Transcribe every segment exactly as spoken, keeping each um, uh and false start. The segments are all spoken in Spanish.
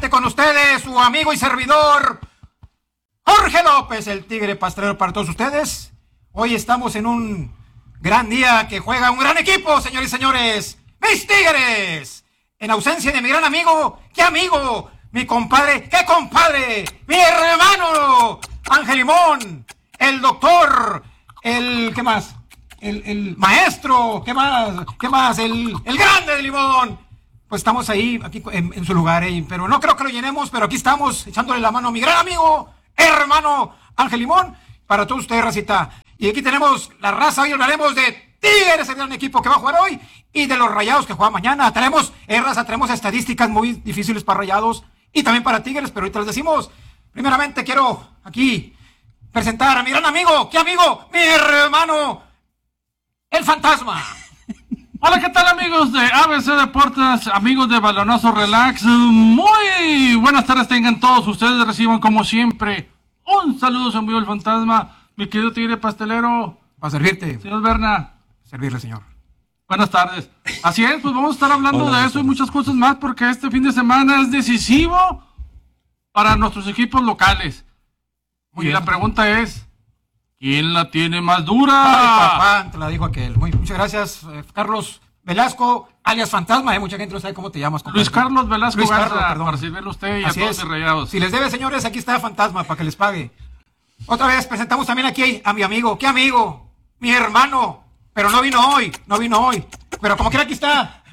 nuevamente con ustedes, su amigo y servidor, Jorge López, el Tigre Pastelero para todos ustedes. Hoy estamos en un gran día que juega un gran equipo, señores y señores, mis Tigres. En ausencia de mi gran amigo, ¿qué amigo? Mi compadre, ¿qué compadre? Mi hermano, Ángel Limón, el doctor, el, ¿qué más? El, el maestro, ¿qué más? ¿Qué más? El, el grande de Limón. Pues estamos ahí, aquí en, en su lugar, eh, pero no creo que lo llenemos, pero aquí estamos echándole la mano a mi gran amigo, hermano Ángel Limón, para todos ustedes, racita. Y aquí tenemos la raza, hoy hablaremos de Tigres, el gran equipo que va a jugar hoy, y de los Rayados que juegan mañana. Tenemos, eh, raza, tenemos estadísticas muy difíciles para Rayados y también para Tigres, pero ahorita les decimos. Primeramente quiero aquí presentar a mi gran amigo, ¿qué amigo? Mi hermano, el Fantasma. Hola, ¿qué tal, amigos de A B C Deportes, amigos de Balonazo Relax? Muy buenas tardes tengan todos ustedes, reciban como siempre un saludo, se envió el Fantasma, mi querido Tigre Pastelero. Para servirte. Señor Berna. Servirle, señor. Buenas tardes. Así es, pues vamos a estar hablando Hola, de eso y muchas cosas más, porque este fin de semana es decisivo para nuestros equipos locales. Muy y bien. La pregunta es, ¿quién la tiene más dura? Ay, papá, te la dijo aquel. Muy, muchas gracias, eh, Carlos Velasco, alias Fantasma, eh, mucha gente no sabe cómo te llamas. Luis Carlos Velasco Luis Garza, Carlos, perdón. para servirle a usted y Así a todos es. los Rayados. Si les debe, señores, aquí está Fantasma, para que les pague. Otra vez presentamos también aquí a mi amigo, ¿qué amigo? Mi hermano, pero no vino hoy, no vino hoy. Pero como quiera aquí está.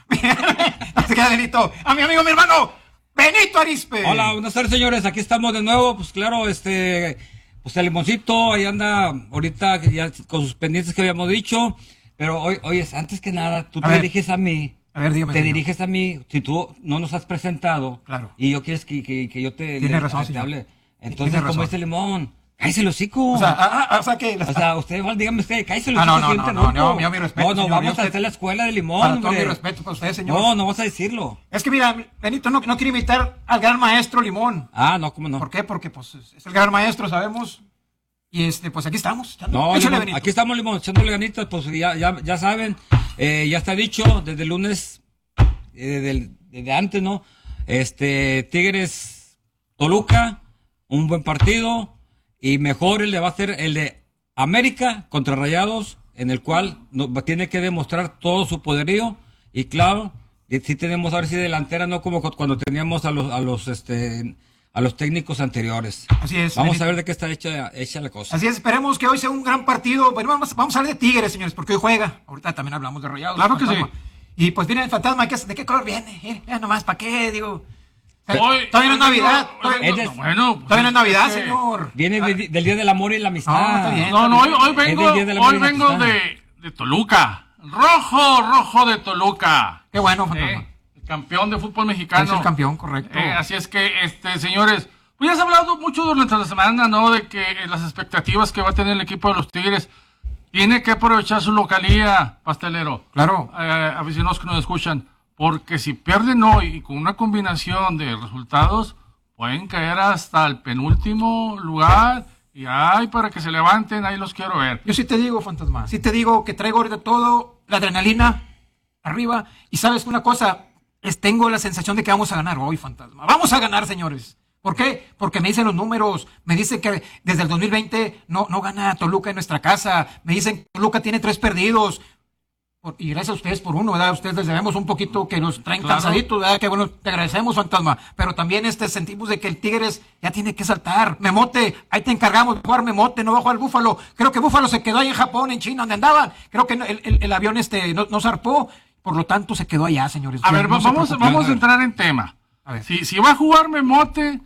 Se queda Benito. A mi amigo, mi hermano, Benito Arispe. Hola, buenas tardes, señores, aquí estamos de nuevo, pues claro, este... Pues el Limoncito ahí anda ahorita ya con sus pendientes que habíamos dicho, pero hoy, oye, antes que nada, tú A te ver. diriges a mí, A ver, dígame, te señor. diriges a mí, si tú no nos has presentado, Claro. y yo quieres que, que, que yo te, Tiene le- razón, te señor. hable, Tiene entonces razón. como dice Limón, cállese el hocico. O sea, ah, ah, o sea que... O sea, usted igual dígame usted, cállese el Ah, hocico. no, no, siempre, no, no, loco. no, yo mi respeto, No, no, señor, vamos yo a usted- hacer la escuela de Limón, Para todo hombre. mi respeto para usted, señor. No, no vas a decirlo. Es que mira, Benito no, no quiere invitar al gran maestro Limón. Ah, no, cómo no. ¿Por qué? Porque pues es es el gran maestro, sabemos. Y este, pues aquí estamos. No, Échale, Limón, Benito. aquí estamos, Limón, echándole ganitas, pues ya, ya, ya saben, eh, ya está dicho desde el lunes, eh, desde, el- desde antes, ¿no? Este, Tigres Toluca, un buen partido, y mejor el de va a ser el de América contra Rayados, en el cual no, tiene que demostrar todo su poderío, y claro, y sí tenemos a ver si delantera, no como cu- cuando teníamos a los, a los, este, a los técnicos anteriores. Así es. Vamos Benito. a ver de qué está hecha, hecha la cosa. Así es, esperemos que hoy sea un gran partido. Bueno, vamos, vamos a hablar de Tigres, señores, porque hoy juega. Ahorita también hablamos de Rayados. Claro que Fantasma. sí. Y pues viene el Fantasma, ¿qué- ¿de qué color viene? Eh, ya nomás, ¿para qué? Digo. Hoy- Todavía no es Navidad. hoy Todavía, vengo- Es- bueno, pues, todavía no es Navidad, es que- señor. Viene de- del Día del Amor y la Amistad. No, está bien. No, no, hoy, hoy Es vengo, del Día de la Amor hoy y la vengo Amistad. de, de Toluca. Rojo, rojo de Toluca. Qué bueno, Fantasma. Eh, el campeón de fútbol mexicano. Es el campeón, correcto. Eh, así es que, este, señores, pues ya se ha hablado mucho durante la semana, ¿no? De que eh, las expectativas que va a tener el equipo de los Tigres tiene que aprovechar su localía, pastelero. Claro. Eh, aficionados que nos escuchan, porque si pierden hoy y con una combinación de resultados, pueden caer hasta el penúltimo lugar. Y ay, para que se levanten, ahí los quiero ver. Yo sí te digo, Fantasma, sí te digo que traigo ahorita todo, la adrenalina arriba. Y sabes una cosa, es, tengo la sensación de que vamos a ganar hoy, Fantasma. Vamos a ganar, señores. ¿Por qué? Porque me dicen los números, me dicen que desde el dos mil veinte no, no gana Toluca en nuestra casa, me dicen que Toluca tiene tres perdidos. Por- y gracias a ustedes por uno, ¿verdad? A ustedes les debemos un poquito que nos traen Claro. cansaditos, ¿verdad? Que bueno, te agradecemos, Fantasma. Pero también este sentimos de que el Tigres ya tiene que saltar. Memote, ahí te encargamos de jugar Memote, no va a jugar Búfalo. Creo que Búfalo se quedó ahí en Japón, en China, donde andaban. Creo que no- el, el- el avión este no, no zarpó, por lo tanto se quedó allá, señores. A ver, No se vamos, preocupen. vamos a entrar en tema. A ver. Si, si va a jugar Memote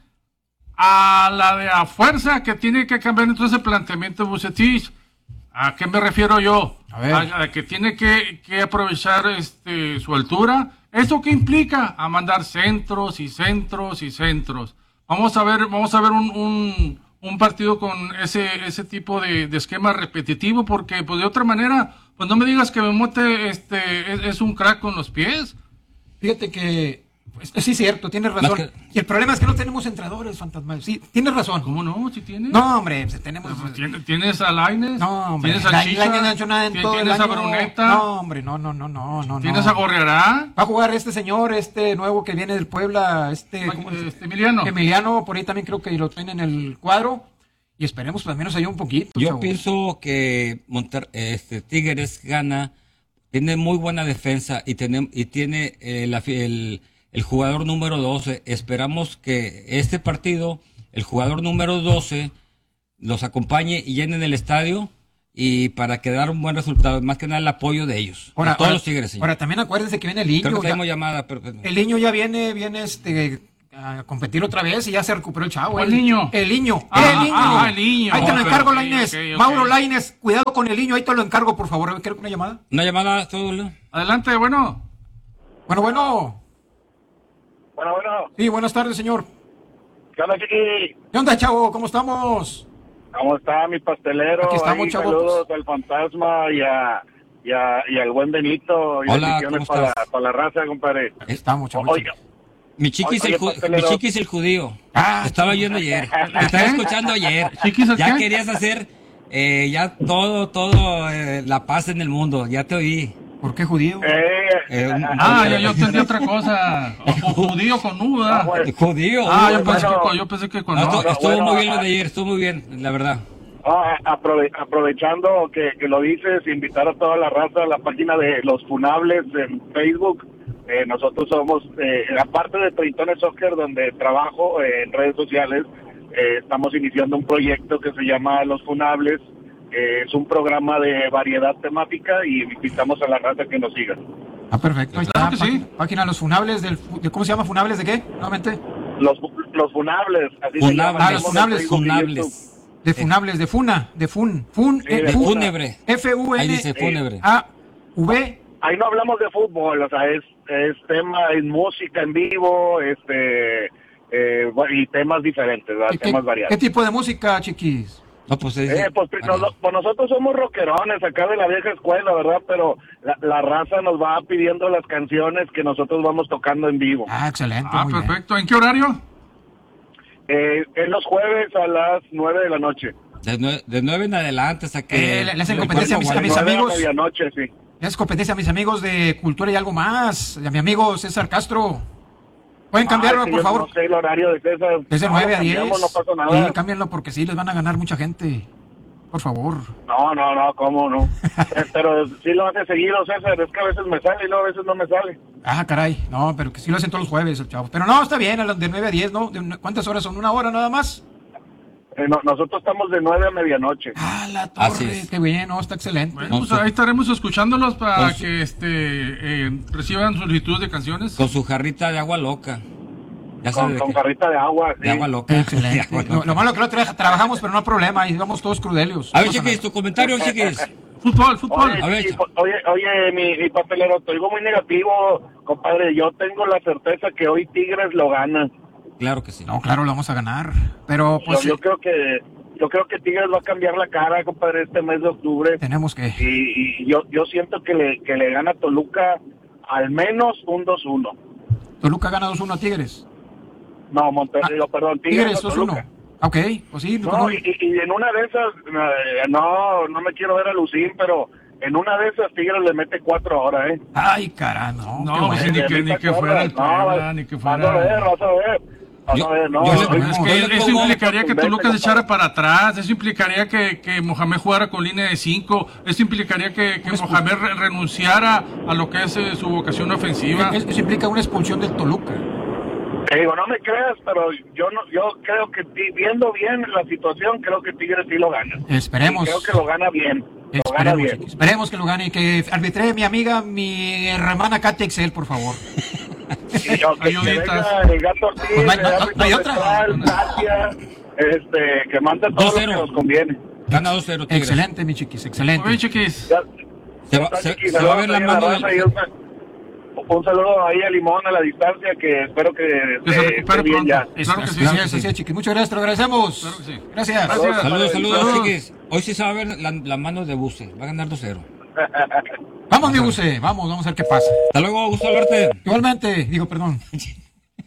a la de a fuerza que tiene que cambiar entonces el planteamiento de Bucetich, ¿a qué me refiero yo? A ver. A, a que tiene que, que aprovechar este su altura. ¿Eso qué implica? A mandar centros y centros y centros. Vamos a ver, vamos a ver un, un, un partido con ese, ese tipo de, de esquema repetitivo, porque pues de otra manera, pues no me digas que Memote este, es, es un crack con los pies. Fíjate que Pues, sí, cierto, tienes razón. que- Y el problema es que no tenemos entrenadores, fantasma. Sí, tienes razón. ¿Cómo no? ¿Si tienes? No, hombre, pues, tenemos... Pues, ¿tienes, tienes a Lainez? No, hombre. ¿Tienes a La- Chicha? la- no ha hecho nada en todo el ¿Tienes a año. Bruneta? No, hombre, no, no, no, no, no. ¿Tienes no. a Gorriará? Va a jugar este señor, este nuevo que viene del Puebla, este... ¿cómo se- Este, Emiliano. Emiliano, por ahí también creo que lo traen en el cuadro. Y esperemos, pues, al menos ahí un poquito. Yo chavos. pienso que Monter- este, Tigres gana, tiene muy buena defensa y tiene, y tiene eh, la fi- el, el jugador número doce. Esperamos que este partido, el jugador número doce, los acompañe y llenen el estadio y para que dar un buen resultado, más que nada el apoyo de ellos. Ahora, a todos ahora- los Tigres, señor. Ahora, también acuérdense que viene el Creo niño. que ya- tenemos llamada, pero... el niño ya viene, viene este... a competir otra vez y ya se recuperó el chavo. ¿Cuál el niño? El niño. Ah, el niño. ah, el niño. Ahí te lo Ok, encargo, ok, Lainez. ok, ok. Mauro Lainez, cuidado con el niño, ahí te lo encargo, por favor. ¿Quieres una llamada? Una llamada, todo, ¿no? Adelante, bueno. Bueno, bueno. Bueno, bueno, Sí, buenas tardes, señor. ¿qué onda, Chiqui? ¿Qué onda, chavo? ¿Cómo estamos? ¿Cómo está mi pastelero? Aquí estamos, Ahí, chavo, saludos al fantasma y, a, y, a, y al buen Benito. Y Hola, bendiciones ¿cómo para, estás? para la raza, compadre. Aquí estamos, chavo. Oiga, Mi chiqui, es Oye, el, ju- mi pastelero. chiqui es el judío. Ah, Te estaba oyendo ayer. Te estaba escuchando ayer. ¿Chiquis el Ya qué? querías hacer eh, ya todo, todo eh, la paz en el mundo. Ya te oí. ¿Por qué judío? eh, Eh, un- Ah, yo, yo entendí otra cosa. O judío con nuda. Ah, bueno. Judío. Ah, uh, yo pensé, bueno. que, con- yo pensé que con no, no. estuvo, estuvo bueno, muy bien lo ah, de ayer. Estuvo muy bien, la verdad. ah, aprove- aprovechando que, que lo dices, invitar a toda la raza a la página de Los Funables en Facebook. Eh, nosotros somos, eh, aparte de Tritones Soccer, donde trabajo eh, en redes sociales, eh, estamos iniciando un proyecto que se llama Los Funables. Eh, es un programa de variedad temática y invitamos a la raza que nos siga. Ah, perfecto. Ahí Claro está. que sí. Página, página Los Funables del... fu- de- ¿Cómo se llama? ¿Funables de qué? Nuevamente. Los, los Funables, así se Funables. llaman. Ah, Los Tenemos en Funables, Facebook y YouTube. Funables. De Funables, de Funa, de Fun. Fun. Sí, eh, de De Fun- fúnebre. F U Ahí N dice fúnebre. A V. Ahí no hablamos de fútbol, o sea, es, es tema, es música en vivo, este, eh, y temas diferentes, ¿verdad? ¿Qué, Temas qué- variados. qué tipo de música, chiquis? No, pues, es- Eh, pues, bueno. nos- pues nosotros somos rockerones acá de la vieja escuela, ¿verdad? Pero la, la raza nos va pidiendo las canciones que nosotros vamos tocando en vivo. Ah, excelente. Ah, muy bien. perfecto. ¿En qué horario? Eh, en los jueves a las nueve de la noche. de, nue- de nueve en adelante hasta que... Eh, le- le hacen el competencia a mis- cuerpo a mis guarde- Nueve amigos. medianoche, sí. Le haces competencia a mis amigos de Cultura y algo más. A mi amigo César Castro. ¿Pueden cambiarlo, Ah, sí, por yo favor? No sé el horario de César. Es de No, nueve a diez. cambiamos, No pasa nada. Sí, cámbianlo porque sí, les van a ganar mucha gente. Por favor. No, no, no, ¿cómo no? Eh, Pero sí lo hace seguido, César. Es que a veces me sale y luego a veces no me sale. Ah, caray. No, pero que sí lo hacen todos los jueves el chavo. Pero no, está bien, a las de nueve a diez, ¿no? ¿De ¿Cuántas horas son? ¿Una hora nada más? Eh, no- nosotros estamos de nueve a medianoche. Ah, la Así torre. es. Qué bien, no, está excelente. Bueno, pues Con su- ahí estaremos escuchándolos para con su- que este eh, reciban solicitudes de canciones. Con su jarrita de agua loca. Ya Con, sabes de con qué. jarrita de agua. De sí. agua loca. De Excelente. agua Lo, loca. lo malo que no tra- trabajamos, pero no hay problema. Ahí vamos todos crudelios. A ver, No pasa chiquis, nada. tu comentario, chiquis. Fútbol, fútbol. Oye, A ver, sí, oye, oye, mi, mi papelero, te digo muy negativo, compadre. Yo tengo la certeza que hoy Tigres lo gana. Claro que sí. No, claro, lo vamos a ganar. Pero Yo, pues yo creo que yo creo que Tigres va a cambiar la cara, compadre, este mes de octubre. tenemos que... Y, y yo yo siento que le que le gana a Toluca al menos un dos uno. Toluca gana dos uno a Tigres. No, Monterrey, Ah, perdón, Tigres, Tigres a dos uno. Toluca. Ok, pues sí. No, no- y, y- y en una de esas, eh, no, no me quiero ver a Lucín, pero en una de esas Tigres le mete cuatro horas, ¿eh? Ay, caramba. No, No, qué pues bueno. ni que, ni que fuera el Puebla, ni que fuera. Vas a ver, vas a ver. Vas Yo- a ver, no. yo le- ahorita- Es Yo que le eso pongo- implicaría que Vete, Toluca se echara compadre. para atrás, eso implicaría que, que Mohamed jugara con línea de cinco, eso implicaría que, que Mohamed re- renunciara a lo que es eh, su vocación ofensiva. Es- Eso implica una expulsión del Toluca. Te digo, no me creas, pero yo no, yo creo que ti- viendo bien la situación, creo que Tigres sí lo gana. Esperemos. Y creo que lo gana bien. Lo gana Esperemos, bien. esperemos que lo gane y que arbitre mi amiga, mi hermana Katy Excel, por favor. Y yo, que, que Ayuditas. venga el gato Ortiz, Pues no hay- el no- no- árbitro no hay otra. central, Tapia, este, que manda todo dos lo que cero. nos conviene. Gana dos cero, Tigres. Excelente, mi chiquis, excelente. Oye, chiquis, Ya, Se va, está, se- Chiqui, se va a saludos ver la ahí a mano raza y del... un, un saludo ahí a Limón a la distancia, que espero que, que se eh, recupere esté bien pronto. ya. Claro que sí. Así es, así es, chiquis. Muchas gracias, te lo agradecemos. Claro que sí. Gracias. Gracias. Saludos, saludos, Saludos. chiquis. Hoy sí se va a ver la, la mano de Buse. Va a ganar dos cero. Vamos, mi buce, vamos, vamos a ver qué pasa. Hasta luego, gusto verte. Igualmente, digo, perdón.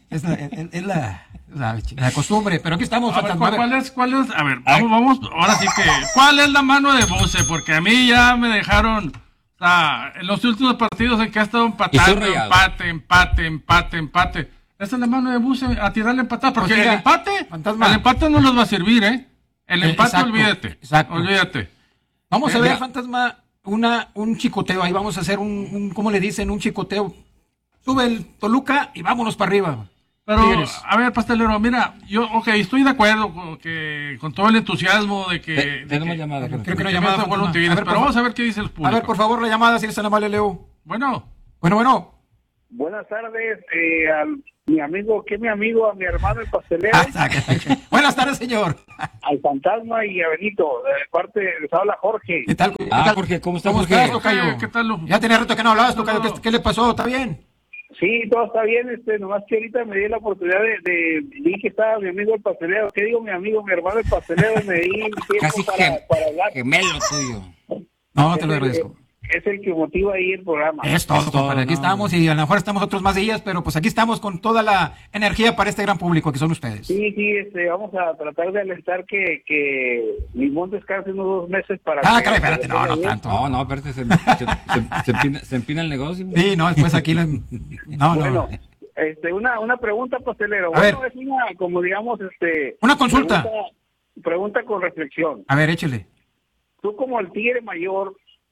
Es la, es, es la, la, la costumbre, pero aquí estamos, A ver, fantasma. ¿cuál, cuál es, cuál es? A ver, vamos, vamos, ahora sí que, ¿cuál es la mano de Buse? Porque a mí ya me dejaron, o sea, en los últimos partidos en que ha estado empatando, empate, empate, empate, empate. Esa es la mano de Buse, a tirarle empatar, porque Pues mira, el empate, fantasma. el empate no los va a servir, ¿eh? El Eh, empate, exacto, olvídate, exacto. olvídate. Vamos a Eh, ver, ya. fantasma, una, un chicoteo. Ahí vamos a hacer un, un, ¿cómo le dicen? Un chicoteo. Sube el Toluca y vámonos para arriba. Pero, Tigres. a ver, pastelero, mira, yo, ok, estoy de acuerdo con, que, con todo el entusiasmo de que... Te- de tenemos que- llamada, creo. Creo que no que hay llamada. no está de acuerdo fantasma. con Tigres, A ver, pero por vamos fa- a ver qué dice el público. A ver, por favor, la llamada, si es tan amable, Leo. Bueno, Bueno, bueno. Buenas tardes, eh, a mi amigo, que mi amigo, a mi hermano el pastelero, Buenas tardes, señor. al fantasma y a Benito. De parte, les habla Jorge. ¿Qué tal? ¿Qué Ah, tal? Jorge, ¿cómo estás, ¿Cómo Jorge? estás, tocayo? ¿Qué tal, Lu? Ya tenía rato que no hablabas, tocayo. No. ¿Qué, qué le pasó? ¿Está bien? Sí, todo está bien, este, nomás que ahorita me di la oportunidad de, de vi que estaba mi amigo el pastelero. ¿Qué digo mi amigo, mi hermano el pastelero? Y me di tiempo Casi para, gem- para hablar. gemelo tuyo. No, te Es lo el- agradezco. Es el que motiva ahí el programa. Es todo, Es todo, compadre. Aquí no. estamos y a lo mejor estamos otros más días, pero pues aquí estamos con toda la energía para este gran público que son ustedes. Sí, sí, este, vamos a tratar de alentar que, que Limón descanse unos dos meses para... Ah, que- caray, espérate, no, no bien. tanto. No, no, espérate, se, se, se- se empina, se empina el negocio. Sí, no, después aquí le... No, Bueno, no. este, una, una pregunta, pastelero. A Bueno, ver. es una, como digamos, este... Una consulta. Pregunta, pregunta con reflexión. A ver, échele. Tú como el Tigre mayor,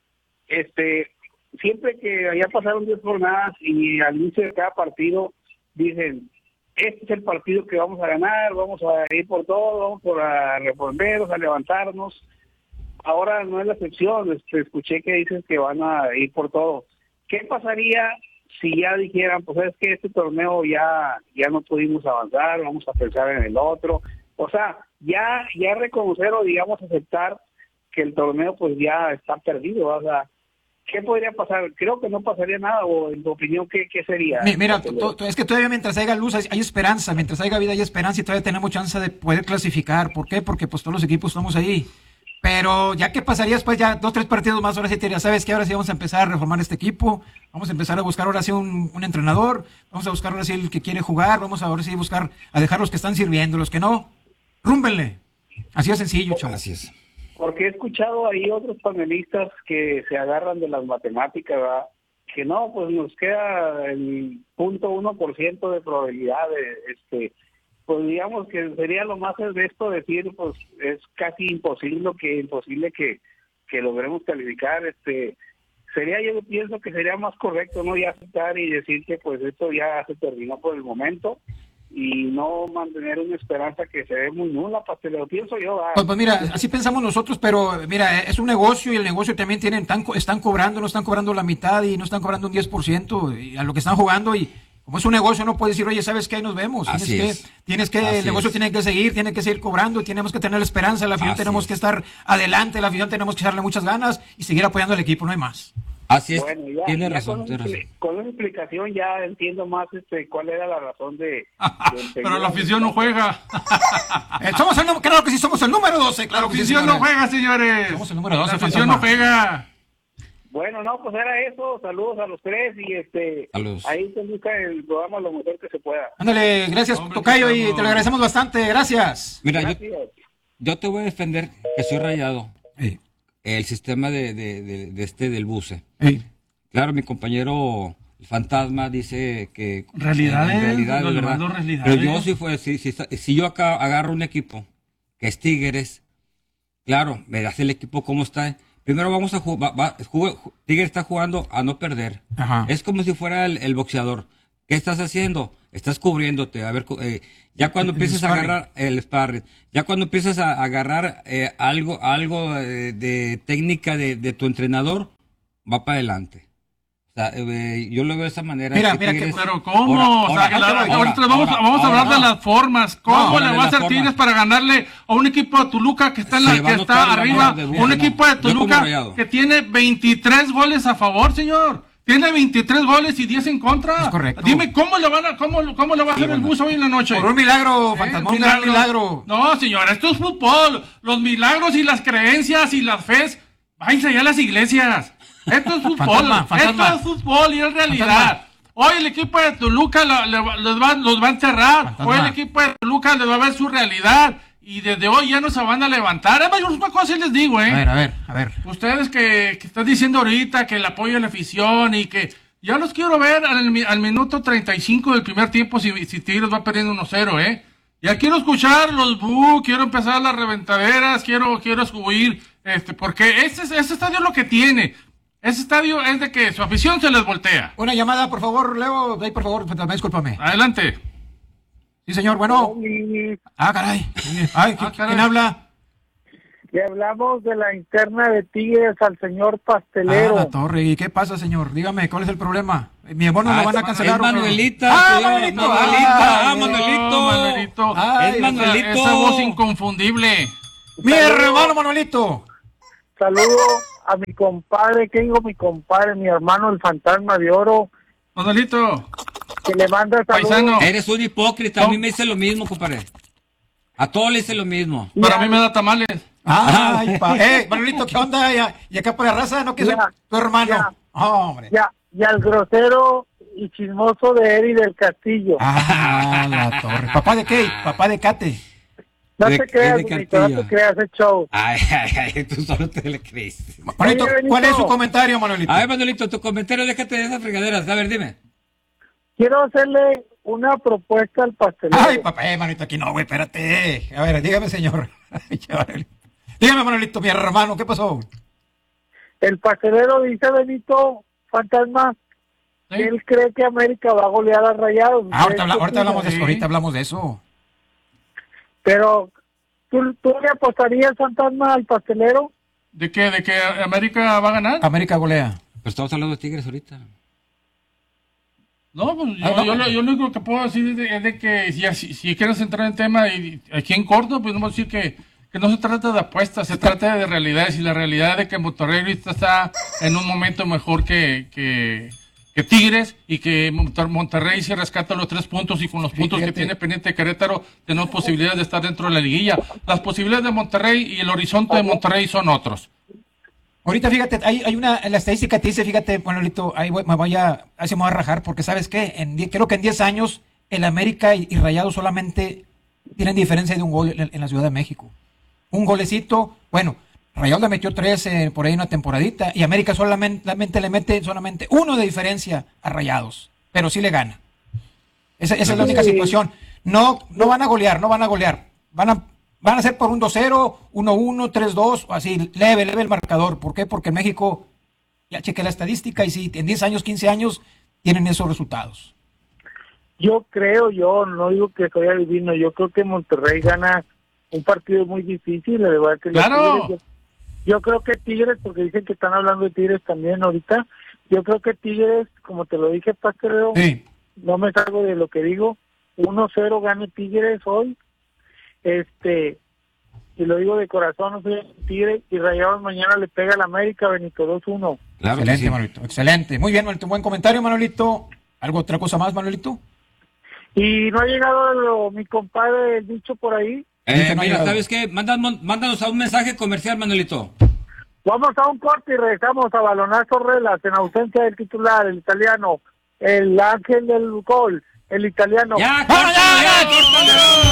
este, siempre que ya pasaron diez jornadas y al inicio de cada partido dicen, este es el partido que vamos a ganar, vamos a ir por todo, vamos por a respondernos, a levantarnos. Ahora no es la excepción, este, escuché que dicen que van a ir por todo. ¿Qué pasaría si ya dijeran, pues es que este torneo ya, ya no pudimos avanzar, vamos a pensar en el otro? O sea, ya, ya reconocer o digamos aceptar que el torneo pues ya está perdido, o sea, ¿qué podría pasar? Creo que no pasaría nada, o en tu opinión, ¿qué, qué sería? Mi- Mira, to- to- es que todavía mientras haya luz hay, hay esperanza, mientras haya vida hay esperanza y todavía tenemos chance de poder clasificar. ¿Por qué? Porque pues todos los equipos estamos ahí. Pero ya que pasaría después, ya dos, tres partidos más, ahora sí te diría, ¿sabes qué? Ahora sí vamos a empezar a reformar este equipo, vamos a empezar a buscar ahora sí un, un entrenador, vamos a buscar ahora sí el que quiere jugar, vamos a ahora sí buscar a dejar los que están sirviendo, los que no, rúmbenle. Así de sencillo, chavos. Así es. Porque he escuchado ahí otros panelistas que se agarran de las matemáticas, ¿verdad? Que no, pues nos queda el punto uno por ciento de probabilidad de, este, pues digamos que sería lo más de esto decir, pues es casi imposible que imposible que, que logremos calificar, este, sería, yo pienso que sería más correcto, ¿no? Ya aceptar y decir que pues esto ya se terminó por el momento y no mantener una esperanza que se ve muy nula, pastelero, pienso yo. ¿verdad? Pues, pues mira, así pensamos nosotros, pero mira, es un negocio y el negocio también tienen, están, co- están cobrando, no están cobrando la mitad y no están cobrando un diez por ciento y a lo que están jugando y como es un negocio no puedes decir, oye, ¿sabes qué? Ahí nos vemos. Tienes Así que, es. tienes que, Así el negocio es. tiene que seguir, tiene que seguir cobrando y tenemos que tener la esperanza, la afición Así tenemos es. que estar adelante, la afición tenemos que echarle muchas ganas y seguir apoyando al equipo, no hay más. Así es. Bueno, ya, tiene ya razón, con, tiene una, razón. con una explicación ya entiendo más este cuál era la razón de... de Pero la afición no juega. Eh, somos el, nú- claro que sí, somos el número doce, claro La que sí, afición no señores. juega, señores. Somos el número doce, La afición no fantasma. juega. Bueno, no, pues era eso, saludos a los tres y este... Saludos. Ahí se busca el programa lo mejor que se pueda. Ándale, gracias, Hombre, Tocayo, y estamos- te lo agradecemos bastante, gracias. Mira, yo, Gracias. yo te voy a defender que soy rayado. Ey, El sistema de, de, de, de este del buce. ey. Claro, mi compañero el fantasma dice que Realidades, en realidad, lo ¿verdad? llamando realidades. Pero yo si fue si, si, si yo acá agarro un equipo que es Tigres, claro, me hace el equipo cómo está. Primero vamos a jugar, Tigres está jugando a no perder. Ajá. Es como si fuera el, el boxeador. ¿Qué estás haciendo? Estás cubriéndote. A ver, eh, ya cuando El empiezas a sparring. agarrar el sparring, ya cuando empiezas a agarrar eh, algo, algo eh, de técnica de, de tu entrenador, va para adelante. O sea, eh, yo lo veo de esa manera. Mira, que mira que- Tigres- Pero ¿cómo? Ahora, o sea, ahora, la- ahora, ahorita vamos, ahora, vamos a ahora, hablar de ahora. las formas. ¿Cómo No, le de va a las hacer formas. Tigres para ganarle a un equipo de Toluca que está en la Se va que a notar está la arriba? mano de Buce, Un no. equipo de Yo como Toluca Rayado. que tiene veintitrés goles a favor, señor. Tiene veintitrés goles y diez en contra. Es correcto. Dime cómo le van a cómo, cómo le va a hacer el bueno. bus hoy en la noche. Por un milagro, ¿Eh? fantasma, un gran milagro. No, señor, esto es fútbol. Los milagros y las creencias y las fes, váyanse allá a las iglesias. Esto es fútbol. Fantasma, fantasma. Esto es fútbol y es realidad. Fantasma. Hoy el equipo de Toluca lo- le- los, va, los va a encerrar. Fantasma. Hoy el equipo de Toluca les va a ver su realidad. Y desde hoy ya no se van a levantar. Además, yo una cosa sí les digo, ¿eh? A ver, a ver, a ver. Ustedes que, que están diciendo ahorita que el apoyo a la afición y que ya los quiero ver al, mi- al minuto treinta y cinco del primer tiempo si, si Tigres va perdiendo uno cero, ¿eh? Ya quiero escuchar los bu, quiero empezar las reventaderas, quiero quiero escuchar, este, porque ese, ese estadio es lo que tiene. Ese estadio es de que su afición se les voltea. Una llamada, por favor, Leo. Ahí, por favor, fantasma, discúlpame. Adelante. Sí, señor, bueno. Y Ah, caray. Ay, ¿qui- Ah, caray. ¿quién habla? le hablamos de la interna de Tigres al señor Ah, Pastelero. la torre. ¿Y qué pasa, señor? Dígame, ¿cuál es el problema? Mi abono Ah, lo van a es cancelar. ¿o qué? Manuelita, Ah, te digo, Manuelito. Manuelita, ah, Ay, Manuelito. Oh, Manuelito. Ay, Es Manuelito. Esa, esa voz inconfundible. Mi hermano Manuelito. Saludo a mi compadre, ¿qué digo mi compadre? Mi hermano el fantasma de oro, Manuelito, que le manda saludos. paisano, Eres un hipócrita, a mí No. me dice lo mismo, compadre. A todos le dice lo mismo. para mí me da tamales. Ay, pa. Eh, Manuelito, ¿qué onda? ¿Y, y acá por la raza? ¿No que soy Ya, tu hermano? ya. Hombre. Ya, y al grosero y chismoso de Eri del Castillo. Ah, la torre. ¿Papá de qué? ¿Papá de Cate? no de- te creas, es de Benito, no Castillo. te creas, es show. Ay, ay, ay, tú solo te le crees. Manuelito, Oye, Benito. ¿cuál es su comentario, Manuelito? A ver, Manuelito, tu comentario, déjate de esas fregaderas. A ver, dime. Quiero hacerle una propuesta al pastelero. Ay, papá, eh, Manuelito, aquí no, güey, espérate. A ver, dígame, señor. Ay, ya, Manuelito. Dígame, Manuelito, mi hermano, ¿qué pasó? El pastelero dice, Benito, fantasma, ¿Sí? que él cree que América va a golear a Rayados. Ah, ahorita, habla- ¿Qué ahorita hablamos de opinas? eso, ahorita hablamos de eso. Pero, ¿tú, ¿tú le apostarías, fantasma, al pastelero? ¿De qué? ¿De que América va a ganar? América golea. Pero estamos hablando de Tigres ahorita. No, pues yo, Ah, no. yo, lo- yo lo único que puedo decir es de, es de que si, si, si quieres entrar en tema y, aquí en corto, pues no vamos a decir que, que no se trata de apuestas, se trata de realidades y la realidad es de que Monterrey ahorita está en un momento mejor que, que, que Tigres y que Monter- Monterrey se rescata los tres puntos y con los puntos que Fíjate. tiene pendiente Querétaro tenemos posibilidades de estar dentro de la liguilla. Las posibilidades de Monterrey y el horizonte de Monterrey son otros. Ahorita, fíjate, hay, hay una, la estadística te dice, fíjate, Manuelito, ahí voy- me voy a, ahí se me va a rajar, porque ¿sabes qué? En, die- creo que en diez años, el América y, y Rayados solamente tienen diferencia de un gol en, en la Ciudad de México. Un golecito, bueno, Rayados le metió tres eh, por ahí una temporadita, y América solamente, solamente le mete solamente uno de diferencia a Rayados, pero sí le gana. Esa, esa es la única situación. No, no van a golear, no van a golear. Van a, van a ser por un dos cero, uno uno, tres dos, así, leve, leve el marcador. ¿Por qué? Porque en México, ya chequé la estadística, y sí, en diez años, quince años, tienen esos resultados. Yo creo, yo no digo que soy adivino, yo creo que Monterrey gana un partido muy difícil, de verdad que los ¡Claro! Tigres, yo, yo creo que Tigres, porque dicen que están hablando de Tigres también ahorita, yo creo que Tigres, como te lo dije, Pastelero, Sí. no me salgo de lo que digo, uno cero gane Tigres hoy, este, y lo digo de corazón, no soy Tigres, y Rayados mañana le pega al América, Benito, dos uno. Claro que Excelente, sí. Manuelito, excelente. Muy bien, Manuelito, buen comentario, Manuelito. ¿Algo, otra cosa más, Manuelito? Y no ha llegado lo- mi compadre, el dicho por ahí. Eh, Dice, no ha mira, llegado. ¿sabes qué? Mándanos, mándanos a un mensaje comercial, Manuelito. Vamos a un corte y regresamos a Balonazo Relas en ausencia del titular, el italiano, el ángel del gol, el italiano. ¡Ya, ¡Vamos, córtalo, ya, ya, ya! córtalo!